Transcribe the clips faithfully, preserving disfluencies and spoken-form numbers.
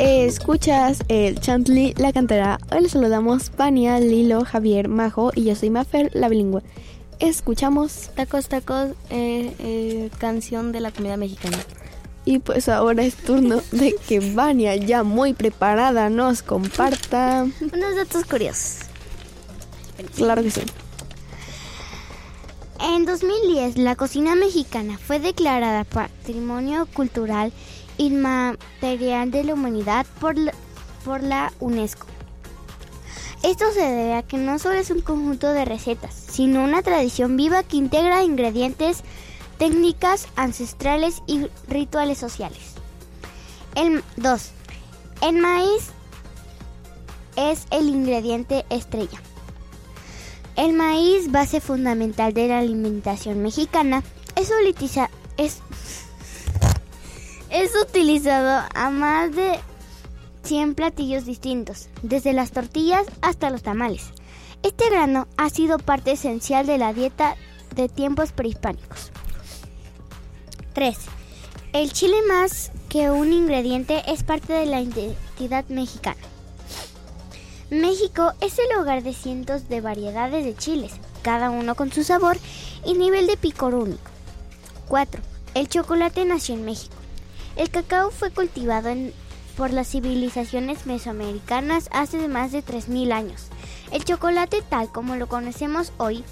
Eh, escuchas el Chantley, la cantera. Hoy les saludamos Vania, Lilo, Javier, Majo y yo soy Mafer, la bilingüe. Escuchamos Tacos, tacos, eh, eh, canción de la comida mexicana. Y pues ahora es turno de que Vania, ya muy preparada, nos comparta unos datos curiosos. Claro que sí. En dos mil diez, la cocina mexicana fue declarada Patrimonio Cultural Inmaterial de la Humanidad por la, por la UNESCO. Esto se debe a que no solo es un conjunto de recetas, sino una tradición viva que integra ingredientes, técnicas ancestrales y rituales sociales. El dos. El maíz es el ingrediente estrella. El maíz, base fundamental de la alimentación mexicana, es, utiliza, es, es utilizado a más de cien platillos distintos, desde las tortillas hasta los tamales. Este grano ha sido parte esencial de la dieta de tiempos prehispánicos. tres. El chile, más que un ingrediente, es parte de la identidad mexicana. México es el hogar de cientos de variedades de chiles, cada uno con su sabor y nivel de picor único. cuatro. El chocolate nació en México. El cacao fue cultivado en, por las civilizaciones mesoamericanas hace más de tres mil años. El chocolate, tal como lo conocemos hoy,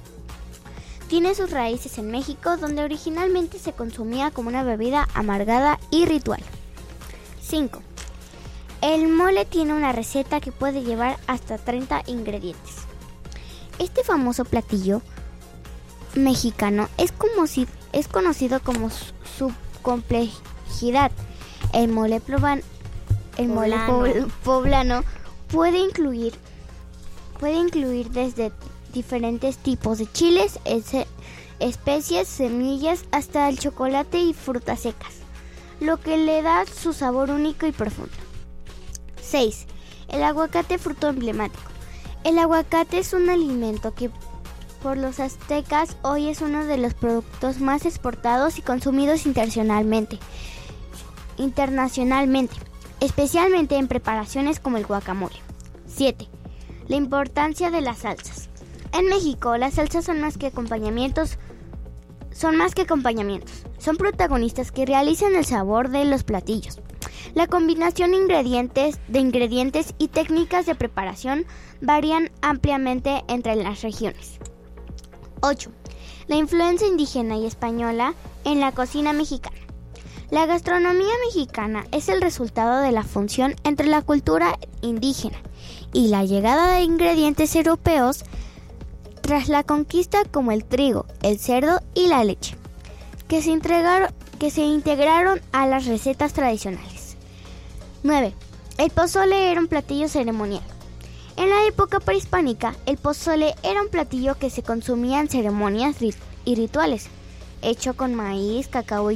tiene sus raíces en México, donde originalmente se consumía como una bebida amargada y ritual. cinco. El mole tiene una receta que puede llevar hasta treinta ingredientes. Este famoso platillo mexicano es, como si, es conocido como su, su complejidad. El mole, proban, el mole poblano. poblano puede incluir, puede incluir desde diferentes tipos de chiles, especies, semillas, hasta el chocolate y frutas secas, lo que le da su sabor único y profundo. seis. El aguacate, fruto emblemático. El aguacate es un alimento que por los aztecas hoy es uno de los productos más exportados y consumidos internacionalmente, internacionalmente, especialmente en preparaciones como el guacamole. siete. La importancia de las salsas. En México, las salsas son más que acompañamientos, son más que acompañamientos, son protagonistas que realizan el sabor de los platillos. La combinación de ingredientes, de ingredientes y técnicas de preparación varían ampliamente entre las regiones. ocho. La influencia indígena y española en la cocina mexicana. La gastronomía mexicana es el resultado de la función entre la cultura indígena y la llegada de ingredientes europeos tras la conquista, como el trigo, el cerdo y la leche, que se, integraron, que se integraron a las recetas tradicionales. nueve. El pozole era un platillo ceremonial. En la época prehispánica, el pozole era un platillo que se consumía en ceremonias rit- y rituales, hecho con maíz, cacao y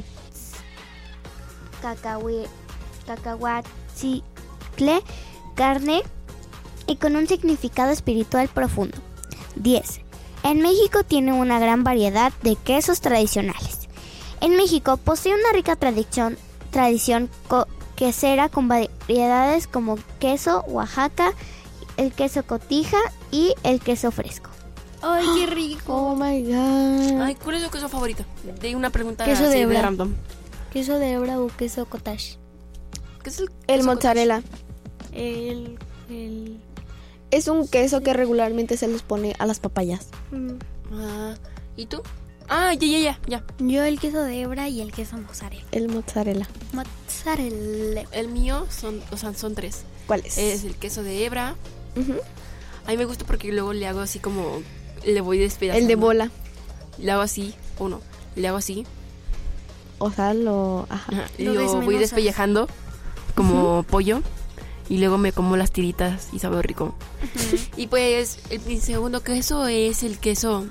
cacahui- cacahuatzitle, carne y con un significado espiritual profundo. diez. En México tiene una gran variedad de quesos tradicionales. En México posee una rica tradición, tradición co- quesera con variedades como queso Oaxaca, el queso cotija y el queso fresco. ¡Ay, qué rico! Oh my god. Ay, ¿cuál es tu queso favorito? De una pregunta Queso así de de, hebra. random. ¿Queso de hebra o queso cottage? ¿Qué es el El queso mozzarella. El... el... Es un queso que regularmente se les pone a las papayas. Mm. cottage? Ah, ¿y tú? Ah, ya, ya, ya, ya. Yo el queso de hebra y el queso mozzarella. El mozzarella. Mozzarella. El mío son, o sea, son tres. ¿Cuál es? Es el queso de hebra. Ujú. A mí me gusta porque luego le hago así como... Le voy despedazando. El de bola. Le hago así, uno. Le hago así. O sea, lo... Ajá. Ajá, y Lo lo voy desmenuzas. despellejando como pollo. Y luego me como las tiritas y sabe rico. Y pues el, mi segundo queso es el queso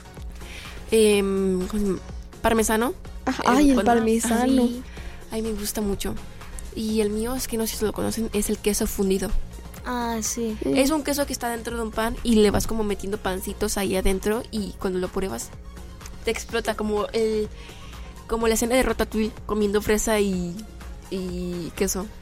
em, con parmesano. Ajá. El Ay, el con- parmesano. Ay, ay, me gusta mucho. Y el mío, es que no sé si lo conocen, es el queso fundido. Ah, sí. Mm. Es un queso que está dentro de un pan y le vas como metiendo pancitos ahí adentro y cuando lo pruebas te explota como el como la escena de Ratatouille comiendo fresa y, y queso.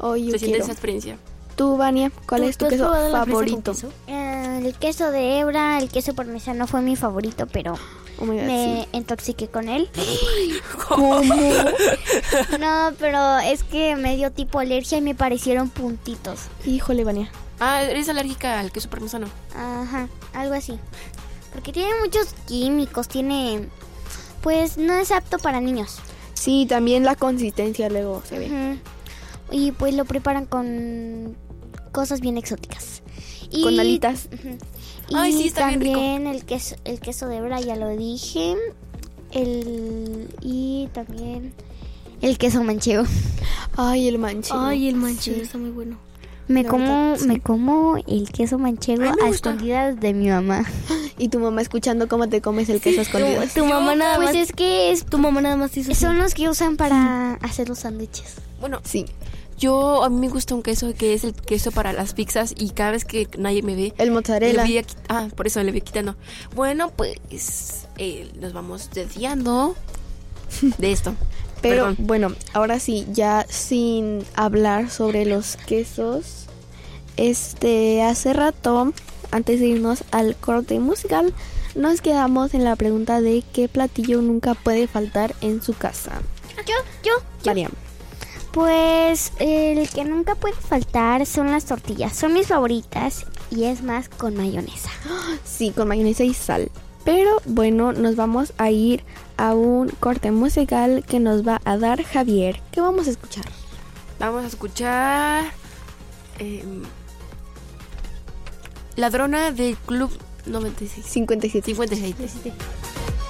Oh, yo se siente quiero. esa experiencia. Tú, Vania, ¿cuál ¿Tú- es tu tú has queso probado la fresa con favorito? queso? Eh, el queso de hebra, el queso parmesano fue mi favorito, pero Oh my God, me sí. intoxiqué con él. ¿Cómo? No, pero es que me dio tipo alergia y me parecieron puntitos. Híjole, Vania. Ah, eres alérgica al queso parmesano. Ajá, algo así. Porque tiene muchos químicos, tiene... Pues no es apto para niños. Sí, también la consistencia luego se ve. Ujú. Y pues lo preparan con cosas bien exóticas. Y, Con alitas. Ujú. Y Ay, sí, está bien rico. también el queso, el queso de hebra, ya lo dije. El y también el queso manchego. Ay, el manchego. el manchego Sí. está muy bueno. Me La como, verdad, sí. me como el queso manchego Ay, me a gusta. escondidas de mi mamá. Y tu mamá escuchando cómo te comes el queso escondido. Tu mamá nada Pues más. es que es tu mamá nada más hizo Son los que usan para hacer los sándwiches. Bueno, Sí, yo a mí me gusta un queso que es el queso para las pizzas y cada vez que nadie me ve el le mozzarella. voy a quit- ah, por eso le voy quitando. Bueno, pues eh, nos vamos desviando de esto. Pero Perdón. bueno, ahora sí, ya sin hablar sobre los quesos. Este, hace rato, antes de irnos al corte musical, nos quedamos en la pregunta de qué platillo nunca puede faltar en su casa. Yo, yo, María. Pues el que nunca puede faltar son las tortillas. Son mis favoritas y es más con mayonesa. Sí, con mayonesa y sal. Pero bueno, nos vamos a ir a un corte musical que nos va a dar Javier. ¿Qué vamos a escuchar? Vamos a escuchar eh, Ladrona del Club noventa y seis. cincuenta y siete. cincuenta y seis.